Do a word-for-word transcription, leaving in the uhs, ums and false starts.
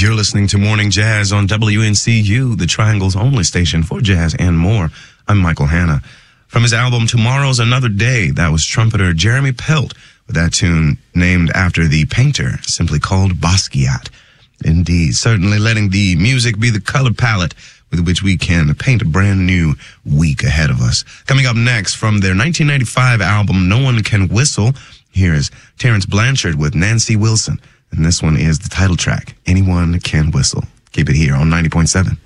You're listening to Morning Jazz on W N C U, the Triangle's only station for jazz and more. I'm Michael Hanna. From his album Tomorrow's Another Day, that was trumpeter Jeremy Pelt with that tune named after the painter, simply called Basquiat. Indeed, certainly letting the music be the color palette with which we can paint a brand new week ahead of us. Coming up next, from their nineteen ninety-five album No One Can Whistle, here is Terrence Blanchard with Nancy Wilson. And this one is the title track, Anyone Can Whistle. Keep it here on ninety point seven.